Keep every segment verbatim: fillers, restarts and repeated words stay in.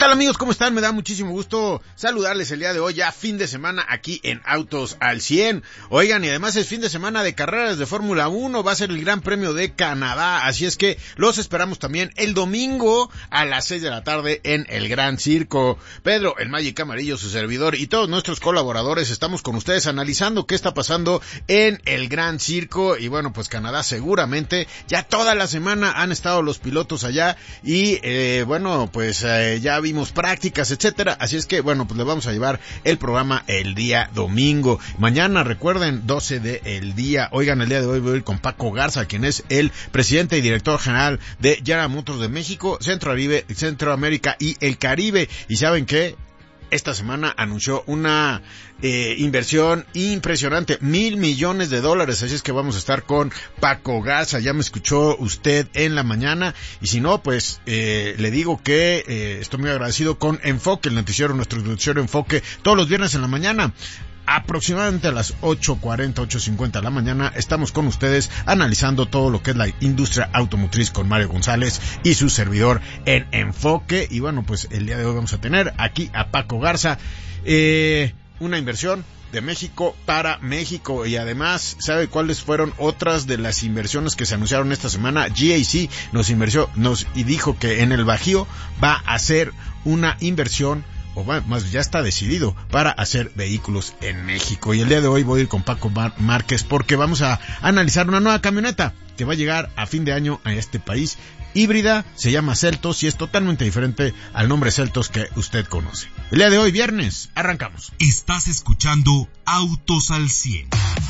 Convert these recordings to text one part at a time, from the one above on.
tal, amigos? ¿Cómo están? Me da muchísimo gusto saludarles el día de hoy, ya fin de semana aquí en Autos al cien. Oigan, y además es fin de semana de carreras de Fórmula uno, va a ser el Gran Premio de Canadá, así es que los esperamos también el domingo a las seis de la tarde en el Gran Circo. Pedro, el Magic Amarillo, su servidor y todos nuestros colaboradores estamos con ustedes analizando qué está pasando en el Gran Circo. Y bueno, pues Canadá seguramente, ya toda la semana han estado los pilotos allá y eh, bueno, pues eh, ya vimos prácticas, etcétera, así es que bueno, pues le vamos a llevar el programa el día domingo. Mañana, recuerden, doce de el día. Oigan, el día de hoy voy a ir con Paco Garza, quien es el presidente y director general de General Motors de México, Centroaribe, Centroamérica y el Caribe. Y ¿saben qué? Esta semana anunció una eh, inversión impresionante, mil millones de dólares, así es que vamos a estar con Paco Garza. Ya me escuchó usted en la mañana, y si no, pues eh, le digo que eh, estoy muy agradecido con Enfoque, el noticiero, nuestro noticiero Enfoque, todos los viernes en la mañana. Aproximadamente a las ocho cuarenta, ocho cincuenta de la mañana estamos con ustedes analizando todo lo que es la industria automotriz con Mario González y su servidor en Enfoque. Y bueno, pues el día de hoy vamos a tener aquí a Paco Garza, eh, una inversión de México para México. Y además, ¿sabe cuáles fueron otras de las inversiones que se anunciaron esta semana? G A C nos invirtió, nos y dijo que en el Bajío va a hacer una inversión, o más ya está decidido, para hacer vehículos en México. Y el día de hoy voy a ir con Paco Mar- Márquez porque vamos a analizar una nueva camioneta que va a llegar a fin de año a este país, híbrida, se llama Seltos y es totalmente diferente al nombre Seltos que usted conoce. El día de hoy, viernes, arrancamos. Estás escuchando Autos al cien.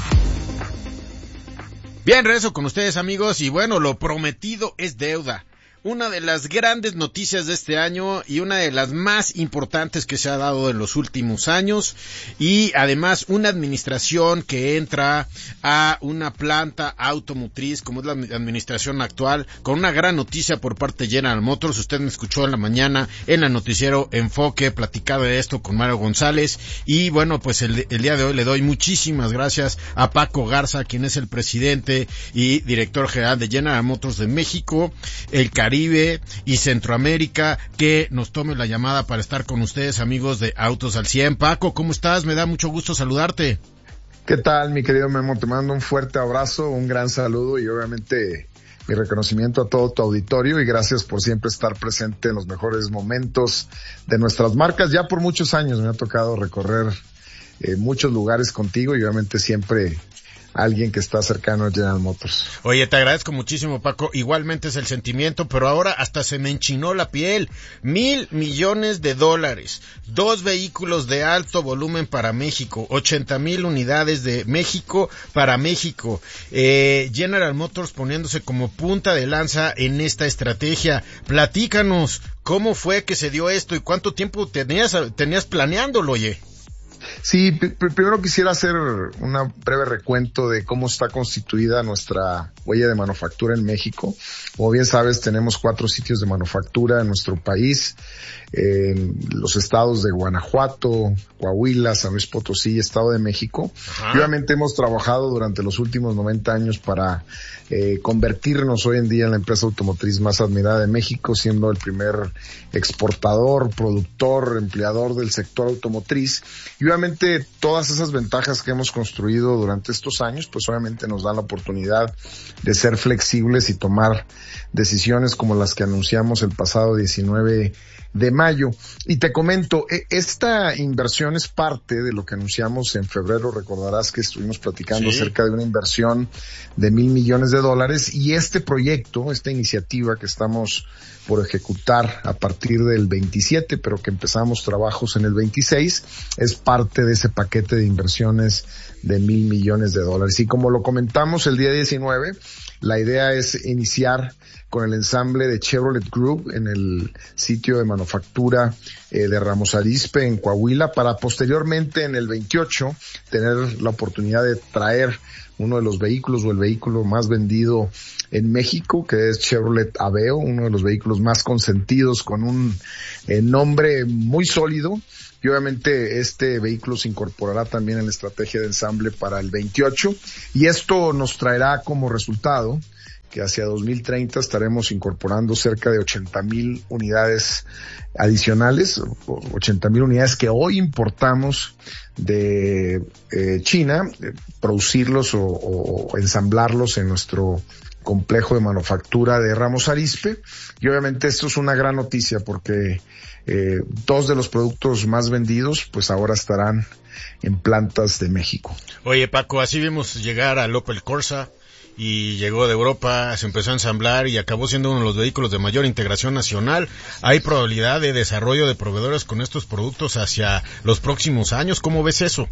Bien, regreso con ustedes, amigos, y bueno, lo prometido es deuda. Una de las grandes noticias de este año y una de las más importantes que se ha dado en los últimos años, y además una administración que entra a una planta automotriz como es la administración actual, con una gran noticia por parte de General Motors. Usted me escuchó en la mañana en el noticiero Enfoque, platicaba de esto con Mario González, y bueno, pues el, el día de hoy le doy muchísimas gracias a Paco Garza, quien es el presidente y director general de General Motors de México, el Caribe y Centroamérica, que nos tome la llamada para estar con ustedes, amigos de Autos al cien. Paco, ¿cómo estás? Me da mucho gusto saludarte. ¿Qué tal, mi querido Memo? Te mando un fuerte abrazo, un gran saludo y obviamente mi reconocimiento a todo tu auditorio, y gracias por siempre estar presente en los mejores momentos de nuestras marcas. Ya por muchos años me ha tocado recorrer eh, muchos lugares contigo, y obviamente siempre alguien que está cercano a General Motors. Oye, te agradezco muchísimo, Paco. Igualmente es el sentimiento, pero ahora hasta se me enchinó la piel. Mil millones de dólares, dos vehículos de alto volumen para México, ochenta mil unidades de México para México. Eh, General Motors poniéndose como punta de lanza en esta estrategia. Platícanos, ¿cómo fue que se dio esto y cuánto tiempo tenías, tenías planeándolo, oye? Sí, p- primero quisiera hacer un breve recuento de cómo está constituida nuestra huella de manufactura en México. Como bien sabes, tenemos cuatro sitios de manufactura en nuestro país, en los estados de Guanajuato, Coahuila, San Luis Potosí y Estado de México. Ajá. Y obviamente hemos trabajado durante los últimos noventa años para eh, convertirnos hoy en día en la empresa automotriz más admirada de México, siendo el primer exportador, productor, empleador del sector automotriz. Y obviamente todas esas ventajas que hemos construido durante estos años, pues obviamente nos dan la oportunidad de ser flexibles y tomar decisiones como las que anunciamos el pasado diecinueve de mayo. Y te comento, esta inversión es parte de lo que anunciamos en febrero. Recordarás que estuvimos platicando sí. acerca de una inversión de mil millones de dólares, y este proyecto, esta iniciativa que estamos por ejecutar a partir del veintisiete, pero que empezamos trabajos en el veintiséis, es parte de ese paquete de inversiones de mil millones de dólares. Y como lo comentamos el día diecinueve, la idea es iniciar con el ensamble de Chevrolet Group en el sitio de manufactura eh, de Ramos Arizpe en Coahuila, para posteriormente en el veintiocho tener la oportunidad de traer uno de los vehículos o el vehículo más vendido en México, que es Chevrolet Aveo, uno de los vehículos más consentidos, con un eh, nombre muy sólido. Y obviamente este vehículo se incorporará también en la estrategia de ensamble para el veintiocho, y esto nos traerá como resultado que hacia dos mil treinta estaremos incorporando cerca de ochenta mil unidades adicionales, ochenta mil unidades que hoy importamos de eh, China, eh, producirlos o, o ensamblarlos en nuestro complejo de manufactura de Ramos Arizpe. Y obviamente esto es una gran noticia porque eh, dos de los productos más vendidos pues ahora estarán en plantas de México. Oye, Paco, así vimos llegar al Opel Corsa y llegó de Europa, se empezó a ensamblar y acabó siendo uno de los vehículos de mayor integración nacional. ¿Hay probabilidad de desarrollo de proveedores con estos productos hacia los próximos años? ¿Cómo ves eso?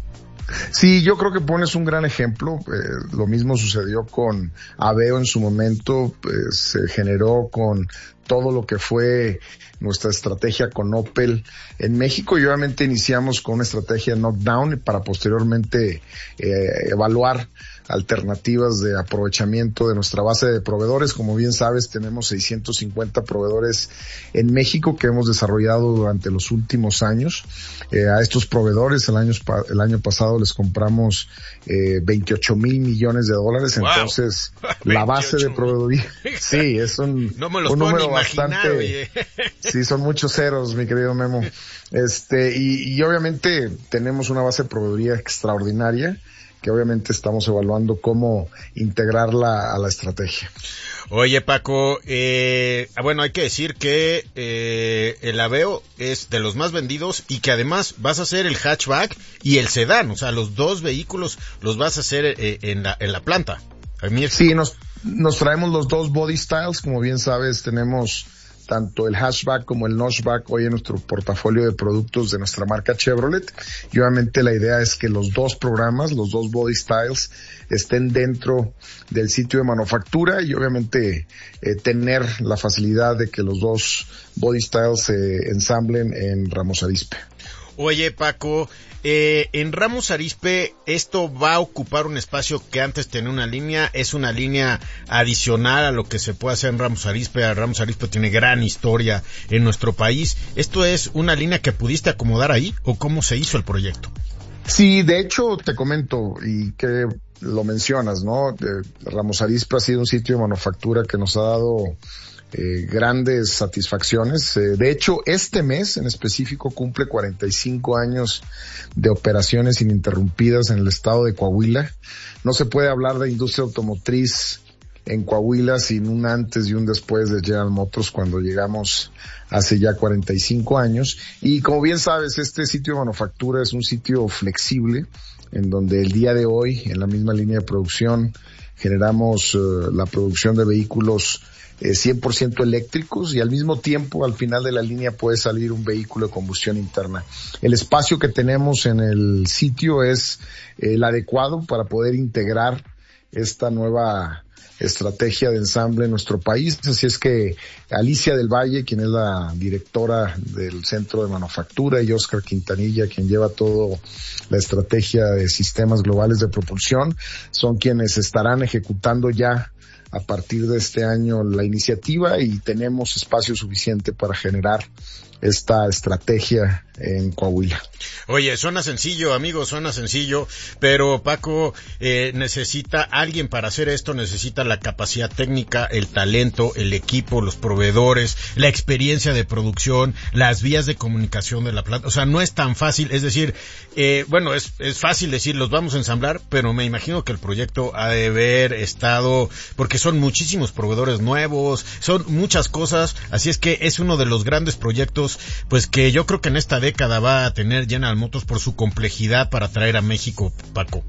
Sí, yo creo que pones un gran ejemplo. Eh, lo mismo sucedió con Aveo en su momento, pues, se generó con todo lo que fue nuestra estrategia con Opel en México y obviamente iniciamos con una estrategia knockdown para posteriormente eh, evaluar alternativas de aprovechamiento de nuestra base de proveedores. Como bien sabes, tenemos seiscientos cincuenta proveedores en México que hemos desarrollado durante los últimos años. Eh, a estos proveedores el año, el año pasado les compramos eh, veintiocho mil millones de dólares. Wow. Entonces, la base de proveeduría, sí, es un, no me los un puedo número ni imaginar, bastante, oye. Sí, son muchos ceros, mi querido Memo. Este, y, y obviamente tenemos una base de proveeduría extraordinaria que obviamente estamos evaluando cómo integrarla a la estrategia. Oye, Paco, eh, bueno, hay que decir que eh, el Aveo es de los más vendidos y que además vas a hacer el hatchback y el sedán, o sea, los dos vehículos los vas a hacer eh, en la en la planta. Sí, nos nos traemos los dos body styles, como bien sabes, tenemos tanto el hatchback como el notchback hoy en nuestro portafolio de productos de nuestra marca Chevrolet. Y obviamente la idea es que los dos programas, los dos body styles, estén dentro del sitio de manufactura y obviamente eh, tener la facilidad de que los dos body styles se ensamblen en Ramos Arizpe. Oye, Paco, eh, en Ramos Arizpe esto va a ocupar un espacio que antes tenía una línea, es una línea adicional a lo que se puede hacer en Ramos Arizpe. Ramos Arizpe tiene gran historia en nuestro país. ¿Esto es una línea que pudiste acomodar ahí o cómo se hizo el proyecto? Sí, de hecho te comento y que lo mencionas, ¿no? Eh, Ramos Arizpe ha sido un sitio de manufactura que nos ha dado Eh, grandes satisfacciones. Eh, de hecho, este mes en específico cumple cuarenta y cinco años de operaciones ininterrumpidas en el estado de Coahuila. No se puede hablar de industria automotriz en Coahuila sin un antes y un después de General Motors cuando llegamos hace ya cuarenta y cinco años. Y como bien sabes, este sitio de manufactura es un sitio flexible en donde el día de hoy, en la misma línea de producción, generamos uh, la producción de vehículos Eh, cien por ciento eléctricos y al mismo tiempo al final de la línea puede salir un vehículo de combustión interna. El espacio que tenemos en el sitio es eh, el adecuado para poder integrar esta nueva estrategia de ensamble en nuestro país. Así es que Alicia del Valle, quien es la directora del Centro de Manufactura, y Oscar Quintanilla, quien lleva todo la estrategia de sistemas globales de propulsión, son quienes estarán ejecutando ya a partir de este año la iniciativa y tenemos espacio suficiente para generar esta estrategia en Coahuila. Oye, suena sencillo, amigo, suena sencillo, pero Paco, eh, necesita alguien para hacer esto, necesita la capacidad técnica, el talento, el equipo, los proveedores, la experiencia de producción, las vías de comunicación de la planta. O sea, no es tan fácil, es decir, eh, bueno, es, es fácil decir, los vamos a ensamblar, pero me imagino que el proyecto ha de haber estado, porque son muchísimos proveedores nuevos, son muchas cosas, así es que es uno de los grandes proyectos pues que yo creo que en esta década va a tener General Motors por su complejidad para traer a México, Paco.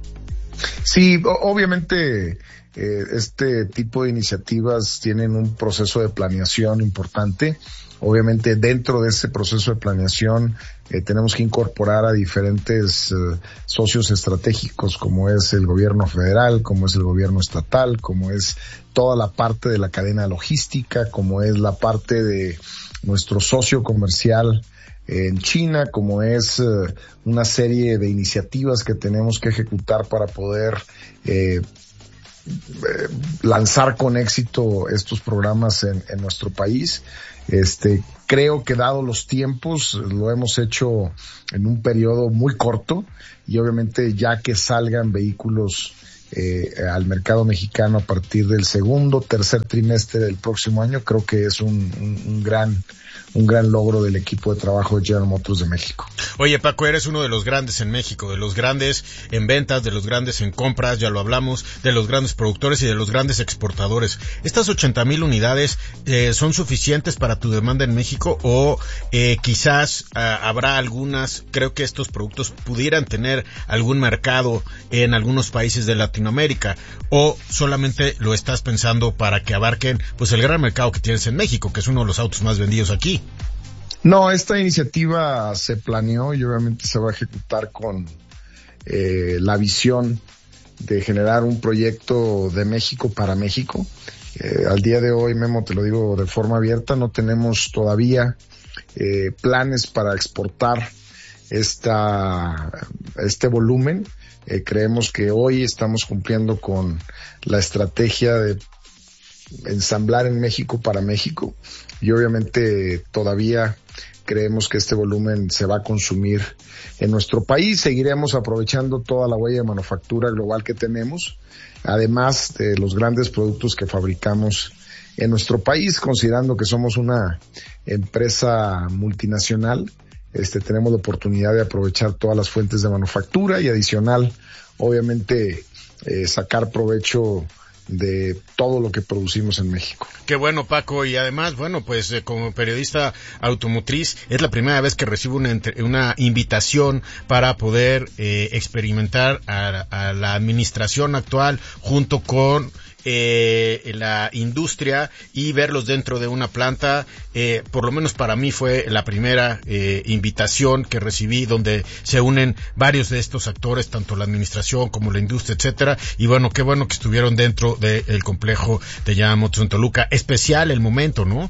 Sí, obviamente eh, este tipo de iniciativas tienen un proceso de planeación importante. Obviamente dentro de ese proceso de planeación eh, tenemos que incorporar a diferentes eh, socios estratégicos como es el gobierno federal, como es el gobierno estatal, como es toda la parte de la cadena logística, como es la parte de nuestro socio comercial en China, como es uh, una serie de iniciativas que tenemos que ejecutar para poder eh, eh, lanzar con éxito estos programas en, en nuestro país. Este, creo que dado los tiempos, lo hemos hecho en un periodo muy corto y obviamente ya que salgan vehículos eh, al mercado mexicano a partir del segundo, tercer trimestre del próximo año, creo que es un, un, un gran un gran logro del equipo de trabajo de General Motors de México. Oye, Paco, eres uno de los grandes en México, de los grandes en ventas, de los grandes en compras, ya lo hablamos, de los grandes productores y de los grandes exportadores. ¿Estas ochenta mil unidades eh, son suficientes para tu demanda en México o eh, quizás ah, habrá algunas, creo que estos productos pudieran tener algún mercado en algunos países de Latinoamérica, o solamente lo estás pensando para que abarquen pues el gran mercado que tienes en México, que es uno de los autos más vendidos aquí? No, esta iniciativa se planeó y obviamente se va a ejecutar con eh, la visión de generar un proyecto de México para México. Eh, al día de hoy, Memo, te lo digo de forma abierta, no tenemos todavía eh, planes para exportar esta este volumen. Eh, creemos que hoy estamos cumpliendo con la estrategia de ensamblar en México para México y obviamente todavía creemos que este volumen se va a consumir en nuestro país. Seguiremos aprovechando toda la huella de manufactura global que tenemos, además de los grandes productos que fabricamos en nuestro país, considerando que somos una empresa multinacional. Este, tenemos la oportunidad de aprovechar todas las fuentes de manufactura y adicional, obviamente, eh, sacar provecho de todo lo que producimos en México. Qué bueno, Paco, y además, bueno, pues eh, como periodista automotriz, es la primera vez que recibo una, una invitación para poder eh, experimentar a, a la administración actual junto con eh, la industria y verlos dentro de una planta. Eh, por lo menos para mí fue la primera eh, invitación que recibí donde se unen varios de estos actores, tanto la administración como la industria, etcétera. Y bueno, qué bueno que estuvieron dentro del complejo de General Motors en Toluca. Especial el momento, ¿no?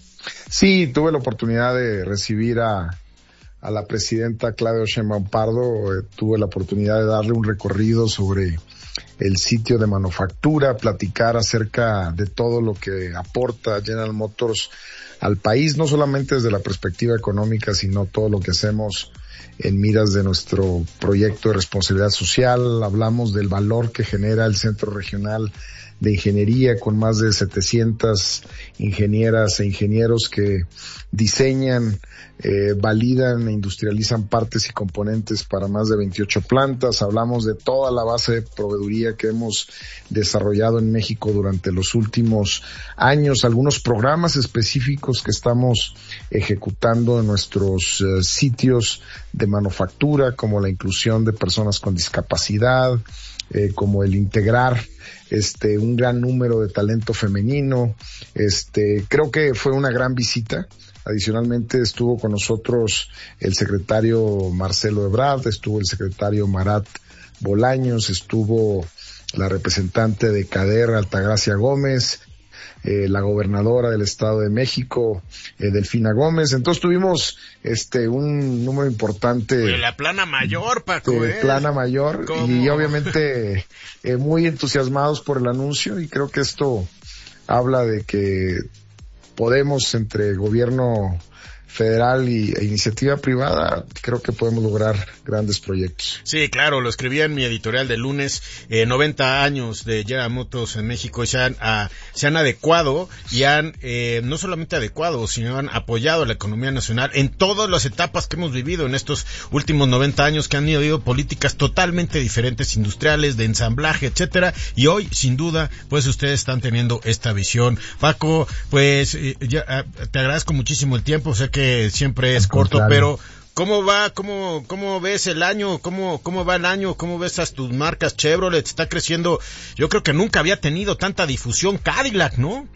Sí, tuve la oportunidad de recibir a, a la presidenta Claudia Sheinbaum Pardo. Eh, tuve la oportunidad de darle un recorrido sobre el sitio de manufactura, platicar acerca de todo lo que aporta General Motors al país, no solamente desde la perspectiva económica, sino todo lo que hacemos en miras de nuestro proyecto de responsabilidad social. Hablamos del valor que genera el Centro Regional de Ingeniería con más de setecientas ingenieras e ingenieros que diseñan, eh, validan e industrializan partes y componentes para más de veintiocho plantas. Hablamos de toda la base de proveeduría que hemos desarrollado en México durante los últimos años, algunos programas específicos que estamos ejecutando en nuestros eh, sitios de manufactura, como la inclusión de personas con discapacidad, eh, como el integrar este un gran número de talento femenino. Este, creo que fue una gran visita. Adicionalmente estuvo con nosotros el secretario Marcelo Ebrard, estuvo el secretario Marat Bolaños, estuvo la representante de CADER, Altagracia Gómez, eh, la gobernadora del Estado de México, eh, Delfina Gómez. Entonces tuvimos este un número importante de la plana mayor, Paco, de ¿eh? plana mayor. ¿Cómo? Y obviamente eh, muy entusiasmados por el anuncio, y creo que esto habla de que podemos, entre gobierno federal y, e iniciativa privada, creo que podemos lograr grandes proyectos. Sí, claro, lo escribí en mi editorial de lunes, eh, noventa años de General Motors en México, y se han, a, se han adecuado y han, eh, no solamente adecuado, sino han apoyado a la economía nacional en todas las etapas que hemos vivido en estos últimos noventa años, que han habido políticas totalmente diferentes, industriales, de ensamblaje, etcétera, y hoy, sin duda, pues ustedes están teniendo esta visión. Paco, pues, eh, ya, te agradezco muchísimo el tiempo, sé que que siempre es corto, pero ¿cómo va? ¿Cómo cómo ves el año? ¿Cómo cómo va el año? ¿Cómo ves a tus marcas? Chevrolet está creciendo. Yo creo que nunca había tenido tanta difusión Cadillac, ¿no?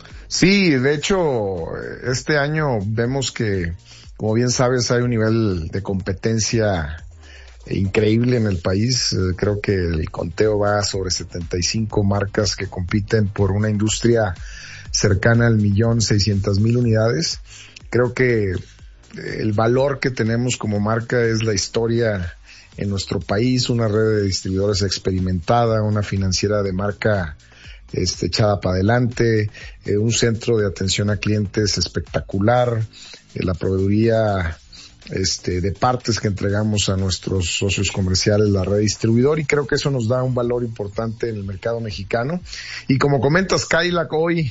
Sí, de hecho, este año vemos que, como bien sabes, hay un nivel de competencia increíble en el país. Creo que el conteo va sobre setenta y cinco marcas que compiten por una industria cercana al millón seiscientas mil unidades. Creo que el valor que tenemos como marca es la historia en nuestro país, una red de distribuidores experimentada, una financiera de marca este, echada para adelante, eh, un centro de atención a clientes espectacular, eh, la proveeduría este, de partes que entregamos a nuestros socios comerciales, la red distribuidor, y creo que eso nos da un valor importante en el mercado mexicano. Y como comentas, Cadillac hoy